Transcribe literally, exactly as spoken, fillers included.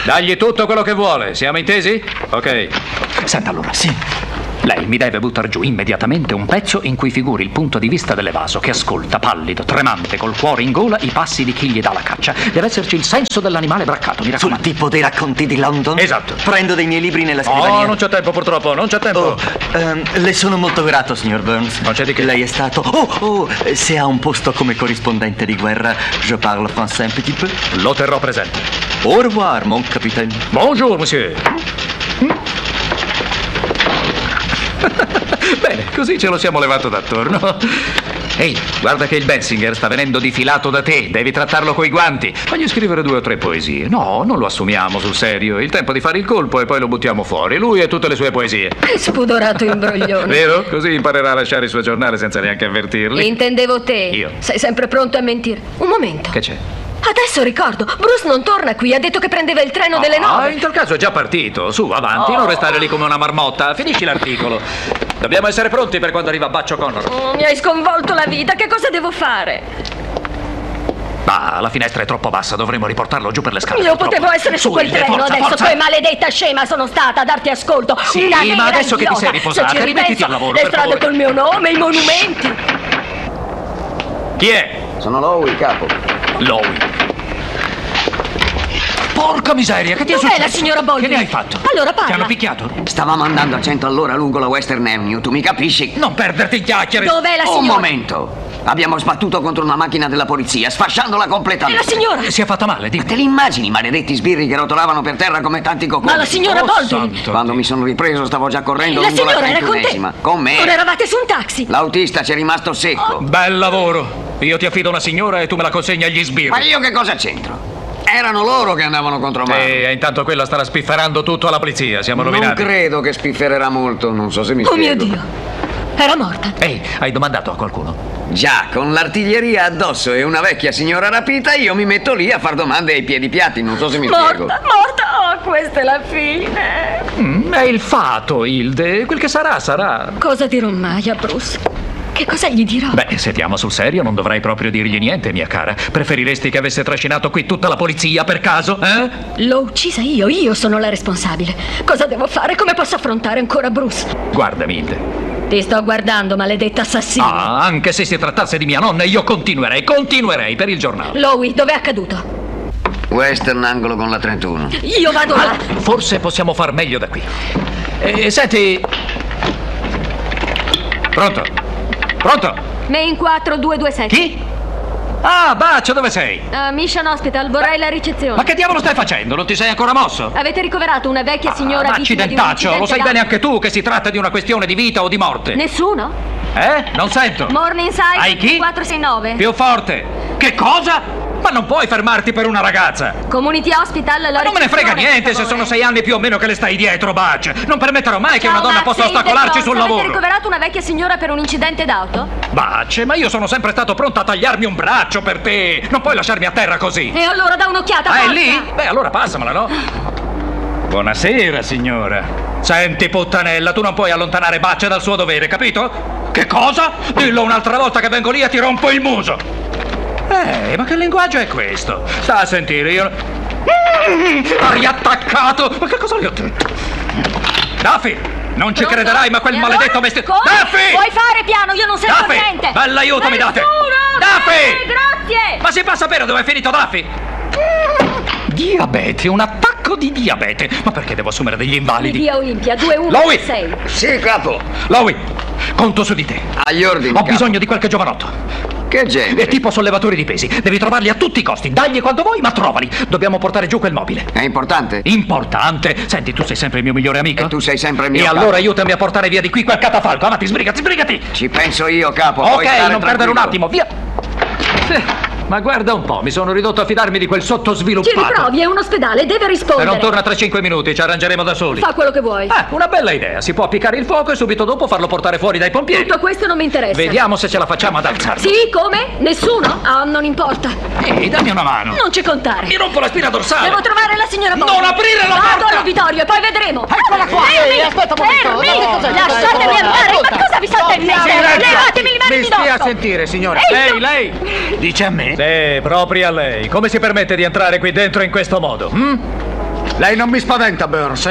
Dagli tutto quello che vuole, siamo intesi? Ok. Senta allora, sì. Lei mi deve buttare giù immediatamente un pezzo in cui figuri il punto di vista dell'evaso che ascolta, pallido, tremante, col cuore in gola, i passi di chi gli dà la caccia. Deve esserci il senso dell'animale braccato, mi raccomando. Sul tipo dei racconti di London? Esatto. Prendo dei miei libri nella scrivania. Oh, non c'è tempo purtroppo, non c'è tempo. Oh, ehm, le sono molto grato, signor Burns. Non c'è di che. Lei è stato... Oh, oh, se ha un posto come corrispondente di guerra, je parle français un petit peu. Lo terrò presente. Au revoir, mon capitaine. Bonjour, monsieur. Bene, così ce lo siamo levato d'attorno. Ehi, guarda che il Bensinger sta venendo difilato da te. Devi trattarlo coi guanti. Fagli scrivere due o tre poesie. No, non lo assumiamo sul serio. Il tempo di fare il colpo e poi lo buttiamo fuori. Lui e tutte le sue poesie. Che spudorato imbroglione. Vero? Così imparerà a lasciare il suo giornale senza neanche avvertirli. Intendevo te. Io. Sei sempre pronto a mentire. Un momento. Che c'è? Adesso ricordo, Bruce non torna qui, ha detto che prendeva il treno delle nove. Ah, in tal caso è già partito. Su, avanti, Oh. non restare lì come una marmotta. Finisci l'articolo. Dobbiamo essere pronti per quando arriva Baccio Connor. Oh, mi hai sconvolto la vita, che cosa devo fare? Ah, la finestra è troppo bassa, dovremmo riportarlo giù per le scale. Io potevo essere su quel Ilde, treno forza, adesso, forza. poi maledetta scema sono stata a darti ascolto. Sì, Una ma vera adesso che ti idiota. sei riposata, Se ci rimettiti ripenso, al lavoro, le per strade favore. col mio nome, i monumenti. Chi è? Sono Lowy, capo. Lowy. Porca miseria, che ti è Dov'è successo? la signora Baldwin? Che ne hai fatto? Allora parla. Ti hanno picchiato? Stavamo andando a cento all'ora lungo la Western Avenue, tu mi capisci? Non perderti in chiacchiere. Dov'è la Un signora? momento. Abbiamo sbattuto contro una macchina della polizia, sfasciandola E completamente. la signora? Si è fatta male, dimmi. Te li immagini, maledetti sbirri che rotolavano per terra come tanti cocconi? Ma la signora Oh, Baldwin? santo Quando Dio. mi sono ripreso stavo già correndo La lungo la signora era con te? trentunesima. Con me. Non eravate su un taxi? L'autista ci è rimasto secco. Bel lavoro. Io ti affido una signora e tu me la consegni agli sbirri. Ma io che cosa c'entro? Erano loro che andavano contro me. E intanto quella starà spifferando tutto alla polizia, siamo Non rovinati. credo che spiffererà molto, non so se mi Oh mio spiego. Dio. Era morta. Ehi, hai domandato a qualcuno? Già, con l'artiglieria addosso e una vecchia signora rapita, io mi metto lì a far domande ai piedi piatti, non so se mi spiego. Morta, morta. Oh, questa è la fine. Mm, è il fato, Hilde. Quel che sarà, sarà. Cosa dirò mai a Bruce? Che cosa gli dirò? Beh, se ti amo sul serio, non dovrai proprio dirgli niente, mia cara. Preferiresti che avesse trascinato qui tutta la polizia per caso, eh? L'ho uccisa io, io sono la responsabile. Cosa devo fare? Come posso affrontare ancora Bruce? Guardami, Hilde. Ti sto guardando, maledetta assassina. Ah, anche se si trattasse di mia nonna, io continuerei, continuerei per il giornale. Lowy, dov'è accaduto? Western angolo con la trentuno. Io vado là. Ah, forse possiamo far meglio da qui. Eh, senti. Pronto? Pronto? Main quattro due due sette. Chi? Ah, Baccio, dove sei? Uh, Mission Hospital, vorrei la ricezione. Ma che diavolo stai facendo? Non ti sei ancora mosso? Avete ricoverato una vecchia signora Ah, vittima di un accidentaccio, lo sai incidente bene d'auto? anche tu che si tratta di una questione di vita o di morte. Nessuno? Eh? Non sento. Morningside Hai chi? quattro sei nove. Più forte. Che cosa? Ma non puoi fermarti per una ragazza. Community Hospital, la Ma non me ne frega ricezione, niente per se favore. sono sei anni più o meno che le stai dietro, Butch. Non permetterò mai che Ciao, una donna Max, possa Hilde ostacolarci Cross. sul Avete lavoro. ricoverato una vecchia signora per un incidente d'auto? Butch, ma io sono sempre stato pronto a tagliarmi un braccio per te. Non puoi lasciarmi a terra così. E allora da un'occhiata, Ah, è forza! lì? Beh, allora passamela, no? Buonasera, signora. Senti, puttanella, tu non puoi allontanare Butch dal suo dovere, capito? Che cosa? Dillo un'altra volta che vengo lì e ti rompo il muso. Eh, ma che linguaggio è questo? Sta a sentire, io... Mm, ha riattaccato! Ma che cosa gli ho detto? Daffy, non ci Pronto? crederai, ma quel E maledetto allora? vestito... Come? Daffy! Puoi fare piano, io non sento Daffy! niente! Bell'aiuto mi date! Nessuno! Daffy! Bene, grazie! Ma si fa sapere dove è finito Daffy? Diabete, un attacco di diabete. Ma perché devo assumere degli Di invalidi? via Olimpia, due uno Lowy! sei. Sì, capo. Lowy, conto su di te. Agli ordini, Ho capo. bisogno di qualche giovanotto. Che genere? È tipo sollevatori di pesi. Devi trovarli a tutti i costi. Dagli quando vuoi, ma trovali. Dobbiamo portare giù quel mobile. È importante? Importante. Senti, tu sei sempre il mio migliore amico. E tu sei sempre il mio E capo. allora aiutami a portare via di qui quel catafalco. Avanti, sbrigati, sbrigati. Ci penso io, capo. Ok, puoi stare non perdere un tranquillo. attimo, via. Eh, Ma guarda un po', mi sono ridotto a fidarmi di quel Ci sottosviluppato. riprovi, è un ospedale, deve Se rispondere. non torna tra cinque minuti, ci arrangeremo da soli. Fa quello che vuoi. Ah, una bella idea. Si può appiccare il fuoco e subito dopo farlo portare fuori dai pompieri. Tutto questo non mi interessa. Vediamo se ce la facciamo ad alzarlo. Sì, come? Nessuno? Ah, non importa. Ehi, dammi una mano. Non ci contare. Mi rompo la spina dorsale. Devo trovare la signora Non Baldwin. aprire la Vado porta! all'uditorio e poi vedremo. Eccola qua! Fermi! Ehi, aspetta un momento. Fermi! No, cos'è? Lasciatemi Ascolta, andare! ascolta. Ma cosa vi salta in mente? Silenzio! Levatemi le mani Mi di stia a dosso! sentire, signore. Ehi, Lei, tu- lei! Dice a me? Sì, proprio a lei. Come si permette di entrare qui dentro in questo modo? hm? Lei non mi spaventa, Burns.